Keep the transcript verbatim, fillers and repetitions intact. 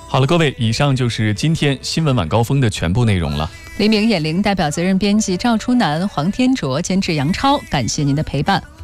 好了，各位，以上就是今天新闻晚高峰的全部内容了。 黎明眼灵代表责任编辑赵初南、黄天卓，监制杨超，感谢您的陪伴。